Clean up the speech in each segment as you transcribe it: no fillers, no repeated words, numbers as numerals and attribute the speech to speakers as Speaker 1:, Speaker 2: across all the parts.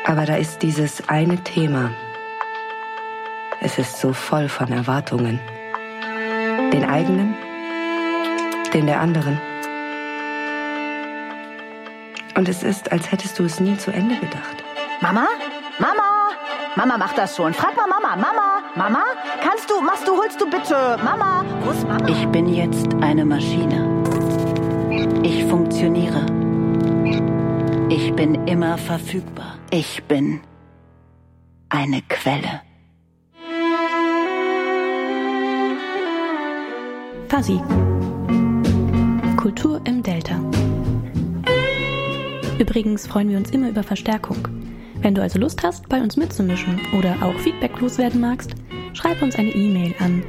Speaker 1: Aber da ist dieses eine Thema. Es ist so voll von Erwartungen. Den eigenen, den der anderen. Und es ist, als hättest du es nie zu Ende gedacht.
Speaker 2: Mama? Mama? Mama macht das schon. Frag mal Mama. Mama? Mama? Holst du bitte? Mama? Wo ist Mama?
Speaker 3: Ich bin jetzt eine Maschine. Ich funktioniere. Ich bin immer verfügbar. Ich bin eine Quelle.
Speaker 4: Fuzzy. Kultur im Delta. Übrigens freuen wir uns immer über Verstärkung. Wenn du also Lust hast, bei uns mitzumischen oder auch Feedback loswerden magst, schreib uns eine E-Mail an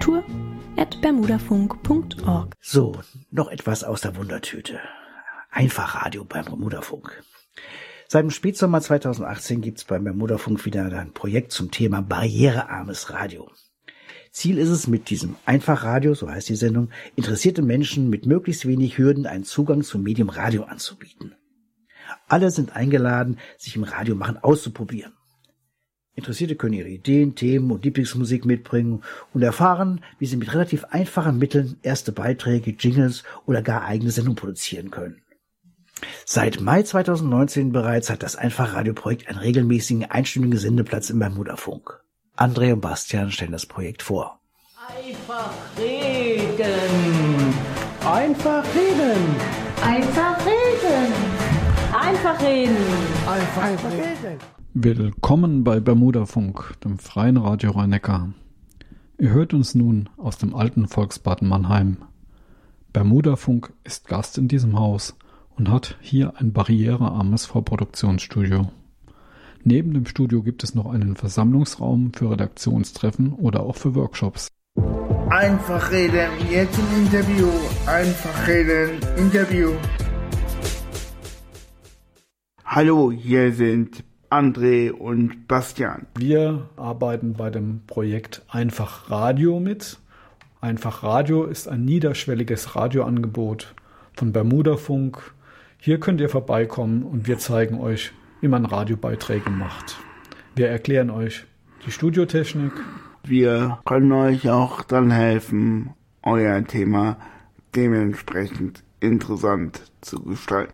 Speaker 4: kultur@bermudafunk.org.
Speaker 5: So, noch etwas aus der Wundertüte. Einfachradio beim Bermudafunk. Seit dem Spätsommer 2018 gibt es beim Bermudafunk wieder ein Projekt zum Thema barrierearmes Radio. Ziel ist es, mit diesem Einfachradio, so heißt die Sendung, interessierte Menschen mit möglichst wenig Hürden einen Zugang zum Medium Radio anzubieten. Alle sind eingeladen, sich im Radiomachen auszuprobieren. Interessierte können ihre Ideen, Themen und Lieblingsmusik mitbringen und erfahren, wie sie mit relativ einfachen Mitteln erste Beiträge, Jingles oder gar eigene Sendungen produzieren können. Seit Mai 2019 bereits hat das Einfachradioprojekt einen regelmäßigen einstündigen Sendeplatz im Bermudafunk. André und Bastian stellen das Projekt vor.
Speaker 6: Einfach reden! Einfach reden!
Speaker 7: Einfach reden!
Speaker 6: Einfach reden! Einfach reden!
Speaker 8: Willkommen bei Bermudafunk, dem freien Radio Rhein-Neckar. Ihr hört uns nun aus dem alten Volksbad Mannheim. Bermudafunk ist Gast in diesem Haus und hat hier ein barrierearmes Vorproduktionsstudio. Neben dem Studio gibt es noch einen Versammlungsraum für Redaktionstreffen oder auch für Workshops.
Speaker 9: Einfach reden, jetzt im Interview. Einfach reden, Interview. Hallo, hier sind André und Bastian.
Speaker 8: Wir arbeiten bei dem Projekt Einfach Radio mit. Einfach Radio ist ein niederschwelliges Radioangebot von Bermudafunk. Hier könnt ihr vorbeikommen und wir zeigen euch, wie man Radiobeiträge macht. Wir erklären euch die Studiotechnik.
Speaker 9: Wir können euch auch dann helfen, euer Thema dementsprechend interessant zu gestalten.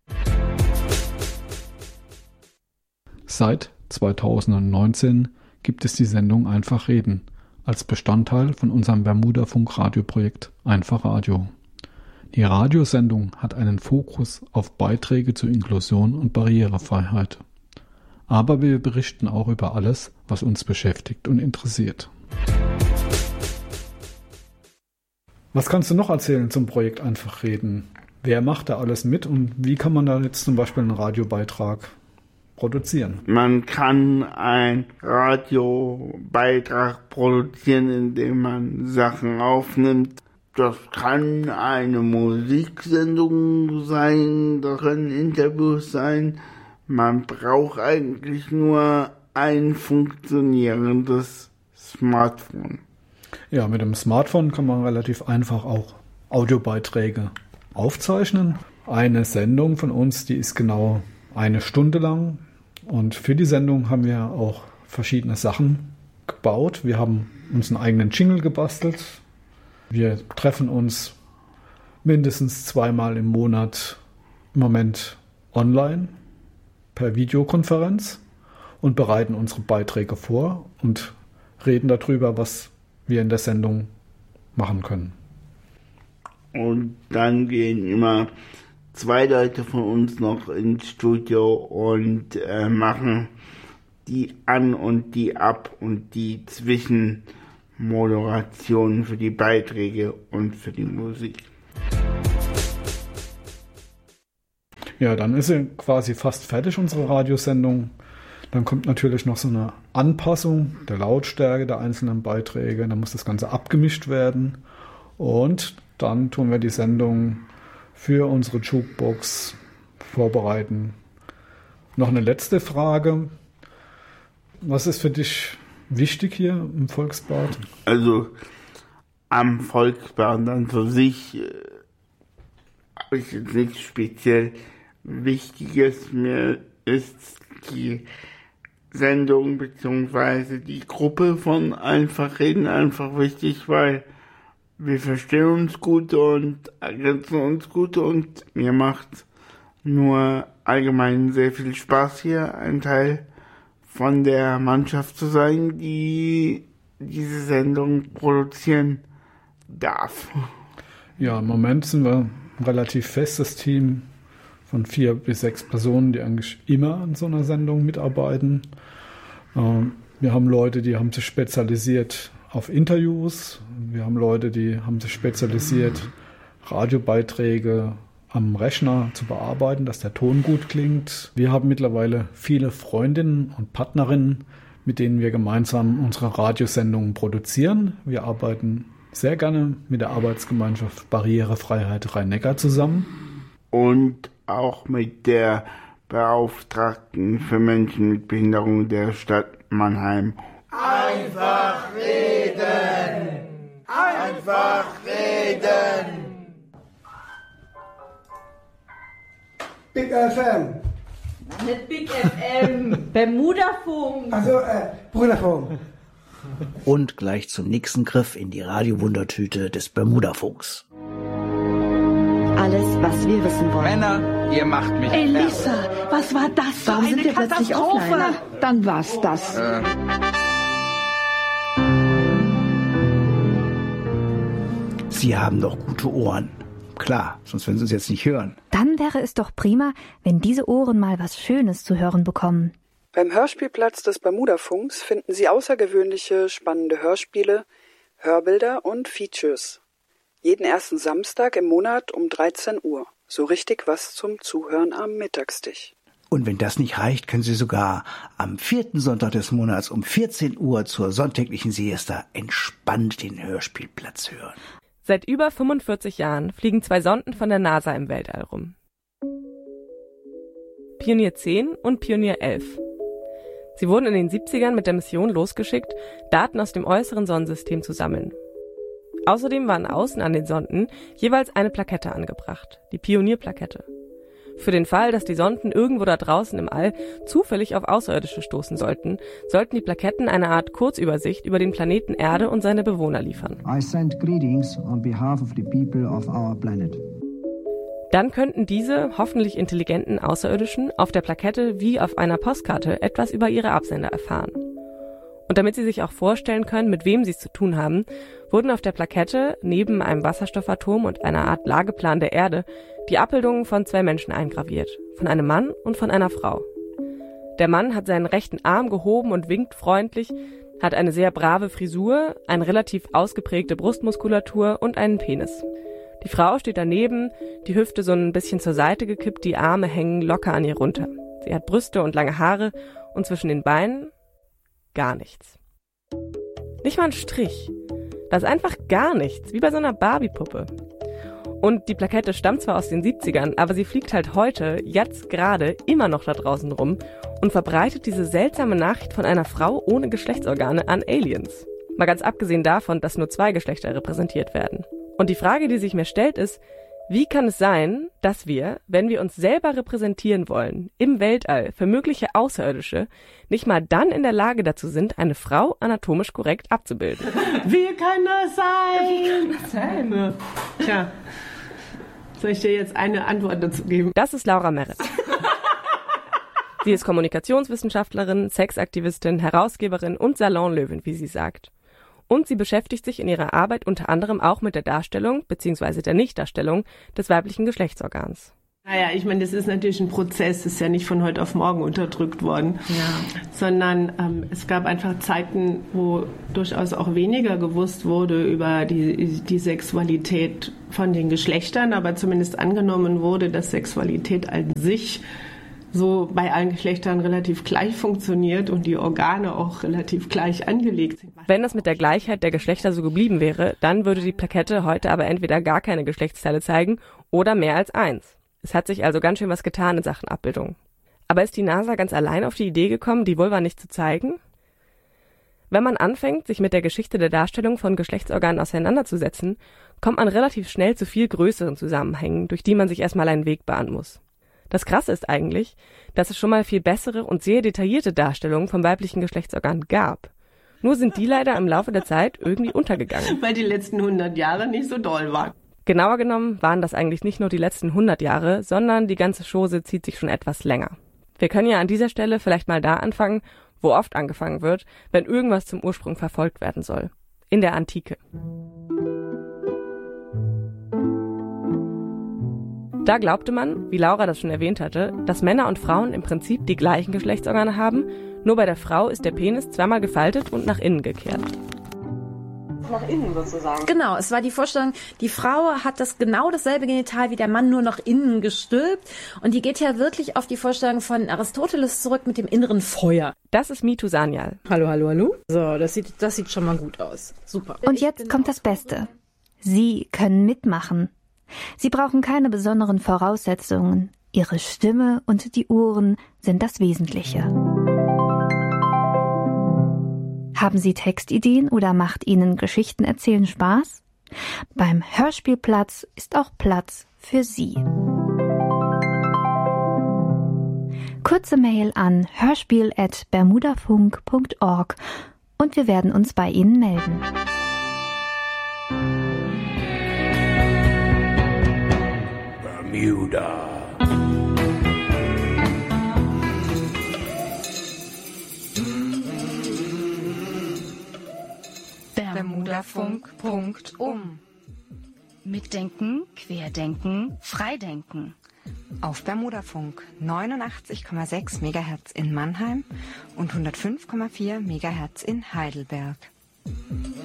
Speaker 8: Seit 2019 gibt es die Sendung Einfach Reden als Bestandteil von unserem Bermudafunk-Radioprojekt Einfach Radio. Die Radiosendung hat einen Fokus auf Beiträge zur Inklusion und Barrierefreiheit. Aber wir berichten auch über alles, was uns beschäftigt und interessiert. Was kannst du noch erzählen zum Projekt Einfach Reden? Wer macht da alles mit und wie kann man da jetzt zum Beispiel einen Radiobeitrag produzieren?
Speaker 9: Man kann einen Radiobeitrag produzieren, indem man Sachen aufnimmt. Das kann eine Musiksendung sein, das können Interviews sein. Man braucht eigentlich nur ein funktionierendes Smartphone.
Speaker 8: Ja, mit dem Smartphone kann man relativ einfach auch Audiobeiträge aufzeichnen. Eine Sendung von uns, die ist genau 1 Stunde lang. Und für die Sendung haben wir auch verschiedene Sachen gebaut. Wir haben uns einen eigenen Jingle gebastelt. Wir treffen uns mindestens 2-mal im Monat im Moment online per Videokonferenz und bereiten unsere Beiträge vor und reden darüber, was wir in der Sendung machen können.
Speaker 9: Und dann gehen immer 2 Leute von uns noch ins Studio und machen die An- und die Ab- und die Zwischenmoderationen für die Beiträge und für die Musik.
Speaker 8: Ja, dann ist sie quasi fast fertig, unsere Radiosendung. Dann kommt natürlich noch so eine Anpassung der Lautstärke der einzelnen Beiträge. Dann muss das Ganze abgemischt werden. Und dann tun wir die Sendung für unsere Jukebox vorbereiten. Noch eine letzte Frage. Was ist für dich wichtig hier im Volksbad?
Speaker 9: Also am Volksbad an für sich habe ich jetzt nichts speziell Wichtiges. Mir ist die Sendung bzw. die Gruppe von Einfach Reden einfach wichtig, weil wir verstehen uns gut und ergänzen uns gut und mir macht nur allgemein sehr viel Spaß hier, ein Teil von der Mannschaft zu sein, die diese Sendung produzieren darf.
Speaker 8: Ja, im Moment sind wir ein relativ festes Team von 4 bis 6 Personen, die eigentlich immer an so einer Sendung mitarbeiten. Wir haben Leute, die haben sich spezialisiert auf Interviews. Wir haben Leute, die haben sich spezialisiert, Radiobeiträge am Rechner zu bearbeiten, dass der Ton gut klingt. Wir haben mittlerweile viele Freundinnen und Partnerinnen, mit denen wir gemeinsam unsere Radiosendungen produzieren. Wir arbeiten sehr gerne mit der Arbeitsgemeinschaft Barrierefreiheit Rhein-Neckar zusammen.
Speaker 9: Und auch mit der Beauftragten für Menschen mit Behinderung der Stadt Mannheim. Einfach reden! Einfach reden!
Speaker 10: Big FM.
Speaker 6: Nicht Big FM, Bermudafunk.
Speaker 10: Also, Brüderfunk.
Speaker 5: Und gleich zum nächsten Griff in die Radiowundertüte des Bermudafunks.
Speaker 2: Alles, was wir wissen wollen.
Speaker 11: Männer, ihr macht mich
Speaker 7: Elissa, was war das?
Speaker 2: Warum sind wir plötzlich offline?
Speaker 7: Dann war's das.
Speaker 5: Sie haben doch gute Ohren. Klar, sonst würden Sie uns jetzt nicht hören.
Speaker 12: Dann wäre es doch prima, wenn diese Ohren mal was Schönes zu hören bekommen.
Speaker 13: Beim Hörspielplatz des Bermudafunks finden Sie außergewöhnliche, spannende Hörspiele, Hörbilder und Features. Jeden ersten Samstag im Monat um 13 Uhr. So richtig was zum Zuhören am Mittagstisch.
Speaker 5: Und wenn das nicht reicht, können Sie sogar am 4. Sonntag des Monats um 14 Uhr zur sonntäglichen Siesta entspannt den Hörspielplatz hören.
Speaker 14: Seit über 45 Jahren fliegen 2 Sonden von der NASA im Weltall rum. Pionier 10 und Pionier 11. Sie wurden in den 70ern mit der Mission losgeschickt, Daten aus dem äußeren Sonnensystem zu sammeln. Außerdem waren außen an den Sonden jeweils eine Plakette angebracht, die Pionierplakette. Für den Fall, dass die Sonden irgendwo da draußen im All zufällig auf Außerirdische stoßen sollten die Plaketten eine Art Kurzübersicht über den Planeten Erde und seine Bewohner liefern.
Speaker 15: I send greetings on behalf of the people of our planet.
Speaker 14: Dann könnten diese hoffentlich intelligenten Außerirdischen auf der Plakette wie auf einer Postkarte etwas über ihre Absender erfahren. Und damit sie sich auch vorstellen können, mit wem sie es zu tun haben, wurden auf der Plakette neben einem Wasserstoffatom und einer Art Lageplan der Erde die Abbildungen von 2 Menschen eingraviert, von einem Mann und von einer Frau. Der Mann hat seinen rechten Arm gehoben und winkt freundlich, hat eine sehr brave Frisur, eine relativ ausgeprägte Brustmuskulatur und einen Penis. Die Frau steht daneben, die Hüfte so ein bisschen zur Seite gekippt, die Arme hängen locker an ihr runter. Sie hat Brüste und lange Haare und zwischen den Beinen gar nichts. Nicht mal ein Strich. Das ist einfach gar nichts, wie bei so einer Barbie-Puppe. Und die Plakette stammt zwar aus den 70ern, aber sie fliegt halt heute, jetzt gerade, immer noch da draußen rum und verbreitet diese seltsame Nachricht von einer Frau ohne Geschlechtsorgane an Aliens. Mal ganz abgesehen davon, dass nur 2 Geschlechter repräsentiert werden. Und die Frage, die sich mir stellt, ist, wie kann es sein, dass wir, wenn wir uns selber repräsentieren wollen, im Weltall für mögliche Außerirdische, nicht mal dann in der Lage dazu sind, eine Frau anatomisch korrekt abzubilden?
Speaker 6: Wie kann das sein? Wie kann das sein? Tja, soll ich dir jetzt eine Antwort dazu geben?
Speaker 14: Das ist Laura Merritt. Sie ist Kommunikationswissenschaftlerin, Sexaktivistin, Herausgeberin und Salonlöwin, wie sie sagt. Und sie beschäftigt sich in ihrer Arbeit unter anderem auch mit der Darstellung bzw. der Nichtdarstellung des weiblichen Geschlechtsorgans.
Speaker 6: Naja, ich meine, das ist natürlich ein Prozess, ist ja nicht von heute auf morgen unterdrückt worden, sondern es gab einfach Zeiten, wo durchaus auch weniger gewusst wurde über die Sexualität von den Geschlechtern, aber zumindest angenommen wurde, dass Sexualität an sich so bei allen Geschlechtern relativ gleich funktioniert und die Organe auch relativ gleich angelegt sind.
Speaker 14: Wenn das mit der Gleichheit der Geschlechter so geblieben wäre, dann würde die Plakette heute aber entweder gar keine Geschlechtsteile zeigen oder mehr als 1. Es hat sich also ganz schön was getan in Sachen Abbildung. Aber ist die NASA ganz allein auf die Idee gekommen, die Vulva nicht zu zeigen? Wenn man anfängt, sich mit der Geschichte der Darstellung von Geschlechtsorganen auseinanderzusetzen, kommt man relativ schnell zu viel größeren Zusammenhängen, durch die man sich erstmal einen Weg bahnen muss. Das Krasse ist eigentlich, dass es schon mal viel bessere und sehr detaillierte Darstellungen vom weiblichen Geschlechtsorgan gab. Nur sind die leider im Laufe der Zeit irgendwie untergegangen.
Speaker 6: Weil die letzten 100 Jahre nicht so doll waren.
Speaker 14: Genauer genommen waren das eigentlich nicht nur die letzten 100 Jahre, sondern die ganze Chose zieht sich schon etwas länger. Wir können ja an dieser Stelle vielleicht mal da anfangen, wo oft angefangen wird, wenn irgendwas zum Ursprung verfolgt werden soll. In der Antike. Da glaubte man, wie Laura das schon erwähnt hatte, dass Männer und Frauen im Prinzip die gleichen Geschlechtsorgane haben, nur bei der Frau ist der Penis zweimal gefaltet und nach innen gekehrt.
Speaker 11: Nach innen sozusagen.
Speaker 16: Genau, es war die Vorstellung, die Frau hat genau dasselbe Genital wie der Mann, nur nach innen gestülpt. Und die geht ja wirklich auf die Vorstellung von Aristoteles zurück mit dem inneren Feuer.
Speaker 14: Das ist Mitu Sanyal.
Speaker 11: Hallo, hallo, hallo. So, das sieht schon mal gut aus. Super.
Speaker 12: Und jetzt kommt das Beste. Sie können mitmachen. Sie brauchen keine besonderen Voraussetzungen. Ihre Stimme und die Ohren sind das Wesentliche. Haben Sie Textideen oder macht Ihnen Geschichten erzählen Spaß? Beim Hörspielplatz ist auch Platz für Sie. Kurze Mail an hörspiel@bermudafunk.org und wir werden uns bei Ihnen melden.
Speaker 17: Bermuda.
Speaker 18: Bermudafunk.um. Mitdenken, querdenken, freidenken. Auf Bermudafunk 89,6 MHz in Mannheim und 105,4 MHz in Heidelberg.